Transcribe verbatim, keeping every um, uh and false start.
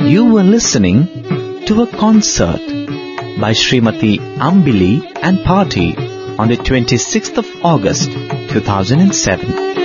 You were listening to a concert by Srimati Ambili and Party on the twenty-sixth of August two thousand seven.